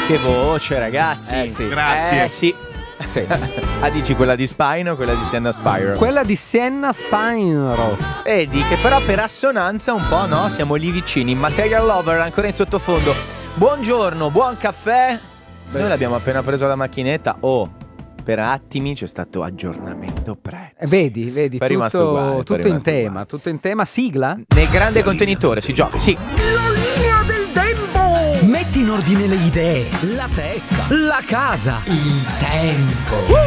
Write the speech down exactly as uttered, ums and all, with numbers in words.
Che voce, ragazzi. Eh sì. Grazie. Eh sì. Sì. Ah, dici quella di Spine o quella di Sienna Spyro? Quella di Sienna Spyro. Vedi che però per assonanza un po', no? Siamo lì vicini. Material Lover ancora in sottofondo. Buongiorno, buon caffè. Noi l'abbiamo appena preso la macchinetta. Oh, per attimi c'è stato aggiornamento prezzi. Eh, Vedi, vedi, Poi è rimasto tutto, uguale, poi è tutto in rimasto tema, uguale. tutto in tema. Sigla? Nel grande contenitore si gioca, sì. La linea del tempo. Metti in ordine le idee, la testa, la casa, il tempo.